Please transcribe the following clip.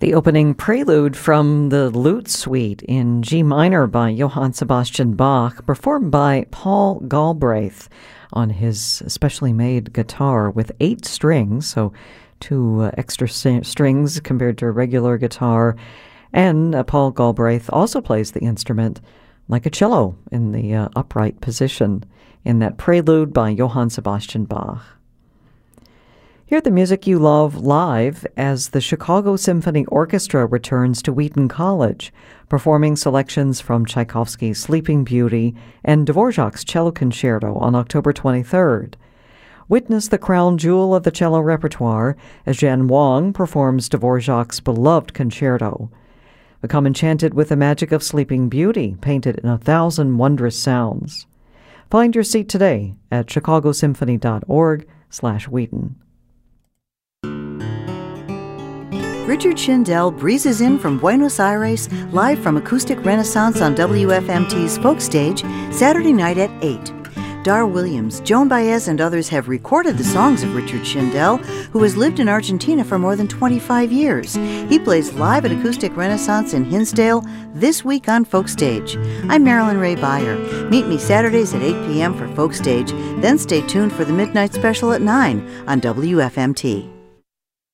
The opening prelude from the Lute Suite in G minor by Johann Sebastian Bach, performed by Paul Galbraith on his specially made guitar with 8 strings, so 2 extra strings compared to a regular guitar. And Paul Galbraith also plays the instrument like a cello in the upright position in that prelude by Johann Sebastian Bach. Hear the music you love live as the Chicago Symphony Orchestra returns to Wheaton College, performing selections from Tchaikovsky's Sleeping Beauty and Dvorak's Cello Concerto on October 23rd. Witness the crown jewel of the cello repertoire as Jan Wong performs Dvorak's beloved concerto. Become enchanted with the magic of Sleeping Beauty, painted in 1,000 wondrous sounds. Find your seat today at chicagosymphony.org/Wheaton. Richard Shindell breezes in from Buenos Aires, live from Acoustic Renaissance on WFMT's Folk Stage, Saturday night at 8. Dar Williams, Joan Baez, and others have recorded the songs of Richard Shindell, who has lived in Argentina for more than 25 years. He plays live at Acoustic Renaissance in Hinsdale this week on Folk Stage. I'm Marilyn Ray Beyer. Meet me Saturdays at 8 p.m. for Folk Stage, then stay tuned for the Midnight Special at 9 on WFMT.